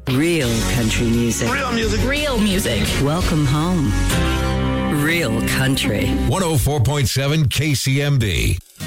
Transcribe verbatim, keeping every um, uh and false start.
Real country music. Real music. Real music. Welcome home. Real country. one oh four point seven K C M D.